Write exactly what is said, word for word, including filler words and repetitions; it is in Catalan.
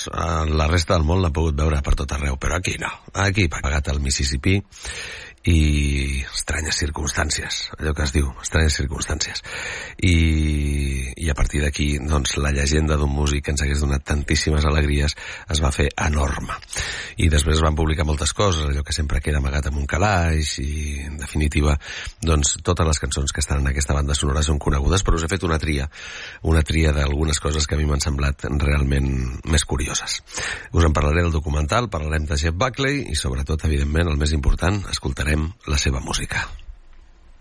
doncs la resta del món l'ha pogut veure per tot arreu, però aquí no. Aquí pagat al Mississippi i estranyes circumstàncies, allò que es diu, estranyes circumstàncies. I, i a partir d'aquí, doncs, la llegenda d'un músic que ens hagués donat tantíssimes alegries es va fer enorme. I després es van publicar moltes coses, allò que sempre queda amagat amb un calaix, i en definitiva, doncs, totes les cançons que estan en aquesta banda sonora són conegudes, però us he fet una tria, una tria d'algunes coses que a mi m'han semblat realment més curioses. Us en parlaré del documental, parlarem de Jeff Buckley i sobretot, evidentment, el més important, escoltarem la seva música.